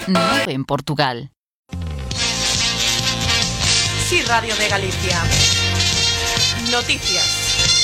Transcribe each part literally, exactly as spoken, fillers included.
en Portugal. Sí, Radio de Galicia. Noticias.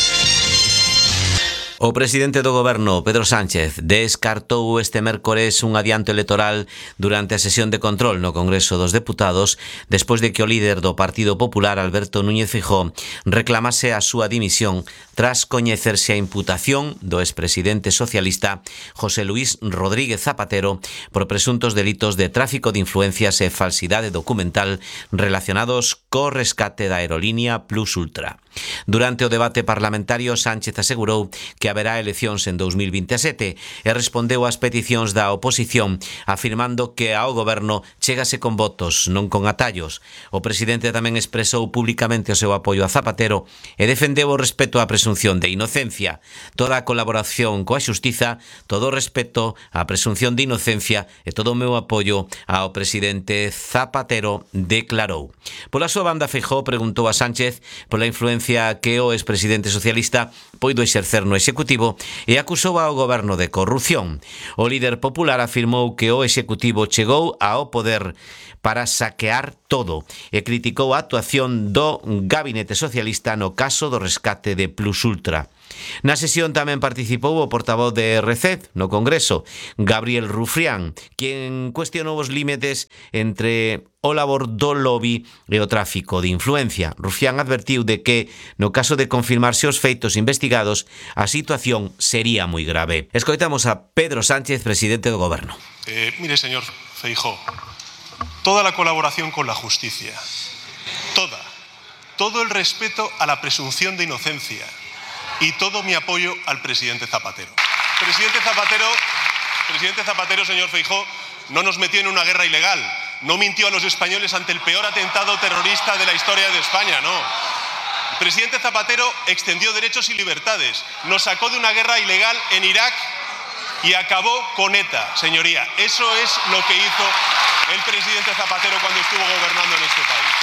O presidente do Goberno, Pedro Sánchez, descartou este mércores un adianto electoral durante a sesión de control no Congreso dos Deputados despois de que o líder do Partido Popular, Alberto Núñez Feijóo, reclamase a súa dimisión tras coñecerse a imputación do expresidente socialista José Luís Rodríguez Zapatero por presuntos delitos de tráfico de influencias e falsidade documental relacionados co rescate da aerolínea Plus Ultra. Durante o debate parlamentario, Sánchez asegurou que haberá eleccións en dos mil vinte e sete e respondeu ás peticións da oposición afirmando que ao goberno chégase con votos, non con atallos. O presidente tamén expresou públicamente o seu apoio a Zapatero e defendeu o respeto á presunción de inocencia. Toda a colaboración coa xustiza, todo o respeto á presunción de inocencia e todo o meu apoio ao presidente Zapatero, declarou. Pola súa banda, Feijóo preguntou a Sánchez pola influencia que o expresidente socialista poido exercer no Executivo e acusou ao goberno de corrupción. O líder popular afirmou que o Executivo chegou ao poder para saquear todo e criticou a actuación do gabinete socialista no caso do rescate de Plus Ultra. Na sesión tamén participou o portavoz de R C E no Congreso, Gabriel Rufián, quen cuestionou os límites entre o labor do lobby e o tráfico de influencia. Rufián advertiu de que, no caso de confirmarse os feitos investigados, a situación sería moi grave. Escoitamos a Pedro Sánchez, presidente do Goberno. Eh, mire, señor Feijóo, toda la colaboración con la justicia, toda, todo el respeto a la presunción de inocencia y todo mi apoyo al presidente Zapatero. Presidente Zapatero, presidente Zapatero, señor Feijóo, no nos metió en una guerra ilegal, no mintió a los españoles ante el peor atentado terrorista de la historia de España, no. El presidente Zapatero extendió derechos y libertades, nos sacó de una guerra ilegal en Irak y acabó con ETA, señoría. Eso es lo que hizo el presidente Zapatero cuando estuvo gobernando en este país.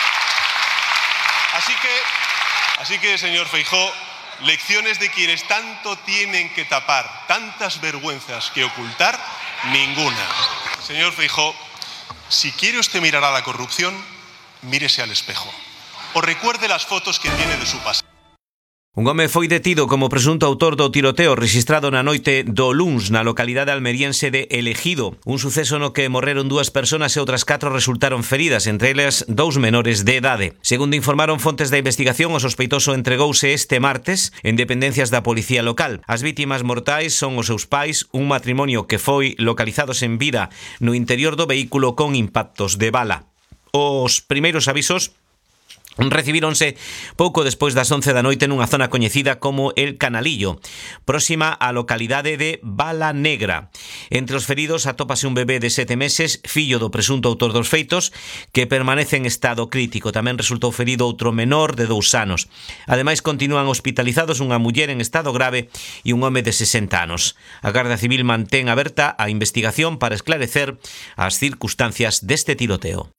Así que, así que, señor Feijóo, lecciones de quienes tanto tienen que tapar, tantas vergüenzas que ocultar, ninguna. Señor Feijóo, si quiere usted mirar a la corrupción, mírese al espejo. O recuerde las fotos que tiene de su pasado. Un home foi detido como presunto autor do tiroteo registrado na noite do luns na localidade almeriense de El Ejido, un suceso no que morreron dúas persoas e outras catro resultaron feridas, entre elas dous menores de idade. Segundo informaron fontes da investigación, o sospeitoso entregouse este martes en dependencias da policía local. As vítimas mortais son os seus pais, un matrimonio que foi localizado sen vida no interior do vehículo con impactos de bala. Os primeiros avisos recibíronse pouco despois das once da noite nunha zona coñecida como El Canalillo, próxima á localidade de Bala Negra. Entre os feridos atópase un bebé de sete meses, fillo do presunto autor dos feitos, que permanece en estado crítico. Tamén resultou ferido outro menor de dous anos. Ademais, continúan hospitalizados unha muller en estado grave e un home de sesenta anos. A Garda Civil mantén aberta a investigación para esclarecer as circunstancias deste tiroteo.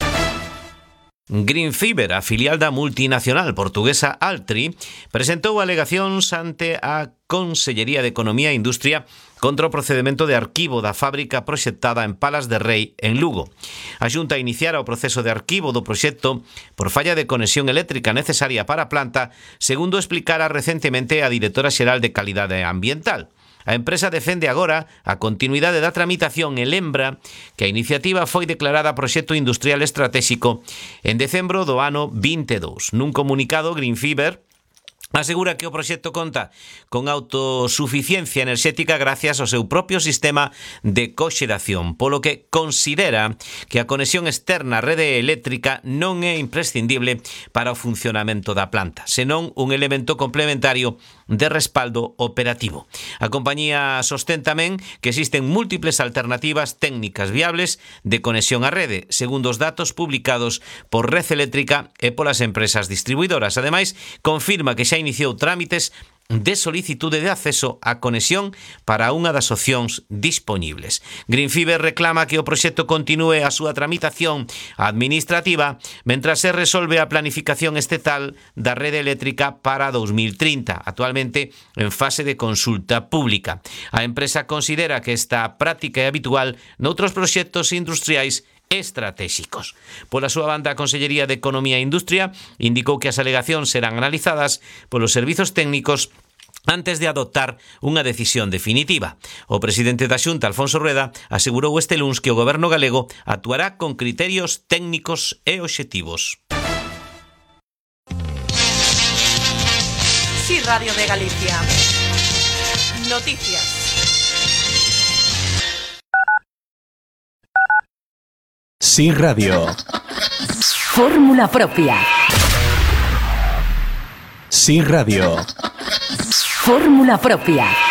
Green Fiber, a filial da multinacional portuguesa Altri, presentou alegacións ante a Consellería de Economía e Industria contra o procedimento de arquivo da fábrica proxectada en Palas de Rei, en Lugo. A Xunta iniciara o proceso de arquivo do proxecto por falla de conexión eléctrica necesaria para a planta, segundo explicara recentemente a directora xeral de Calidade Ambiental. A empresa defende agora a continuidade da tramitación e lembra que a iniciativa foi declarada proxecto industrial estratéxico en decembro do ano vinte e dous. Nun comunicado, Green Fiber asegura que o proxecto conta con autosuficiencia enerxética gracias ao seu propio sistema de coxeración, polo que considera que a conexión externa á rede eléctrica non é imprescindible para o funcionamento da planta, senón un elemento complementario de respaldo operativo. A compañía sostén tamén que existen múltiples alternativas técnicas viables de conexión á rede, segundo os datos publicados por Red Eléctrica e polas empresas distribuidoras. Ademais, confirma que xa iniciou trámites de solicitude de acceso á conexión para unha das opcións dispoñibles. Greenfiber reclama que o proxecto continúe a súa tramitación administrativa mentras se resolve a planificación estatal da rede eléctrica para dous mil trinta, actualmente en fase de consulta pública. A empresa considera que esta práctica é habitual noutros proxectos industriais estratégicos. Pola súa banda, a Consellería de Economía e Industria indicou que as alegacións serán analizadas polos servizos técnicos antes de adoptar unha decisión definitiva. O presidente da Xunta, Alfonso Rueda, asegurou este luns que o goberno galego actuará con criterios técnicos e obxectivos. Sí, Radio de Galicia. Noticias. Sí Radio. Fórmula propia. Sí Radio. Fórmula propia.